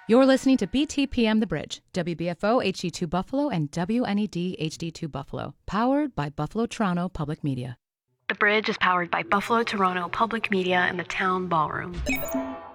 You're listening to BTPM The Bridge, WBFO HD2 Buffalo and WNED HD2 Buffalo, powered by Buffalo Toronto Public Media. The Bridge is powered by Buffalo Toronto Public Media and the Town Ballroom.